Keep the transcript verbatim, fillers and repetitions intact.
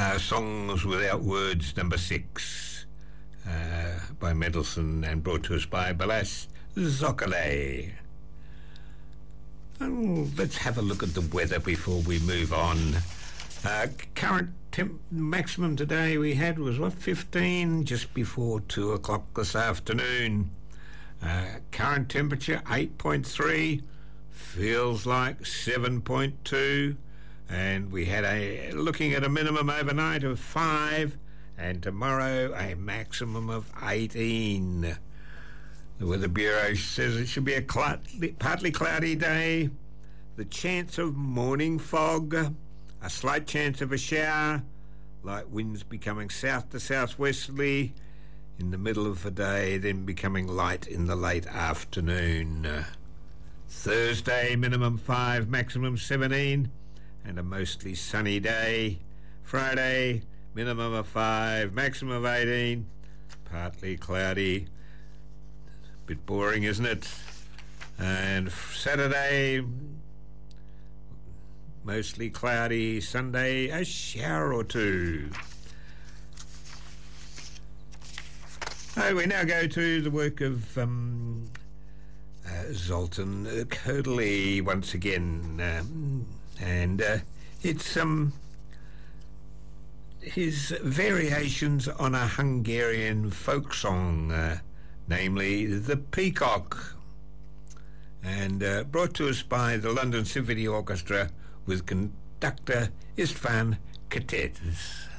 uh, Songs Without Words, number six, uh, by Mendelssohn, and brought to us by Balázs Zokolay. And let's have a look at the weather before we move on. Uh, current temp- maximum today we had was, what, fifteen, just before two o'clock this afternoon. Uh, current temperature, eight point three, feels like seven point two, and we had a, looking at a minimum overnight of five, and tomorrow a maximum of eighteen. The Weather Bureau says it should be a cl- partly cloudy day, the chance of morning fog, a slight chance of a shower, light winds becoming south to southwesterly in the middle of the day, then becoming light in the late afternoon. Uh, Thursday, minimum five, maximum seventeen, and a mostly sunny day. Friday, minimum of five, maximum of eighteen, partly cloudy. Bit boring, isn't it? And Saturday, mostly cloudy. Sunday, a shower or two. So we now go to the work of um, uh, Zoltan Kodaly once again, um, and uh, it's um, his variations on a Hungarian folk song, uh, namely The Peacock, and uh, brought to us by the London Symphony Orchestra with conductor István Kertész.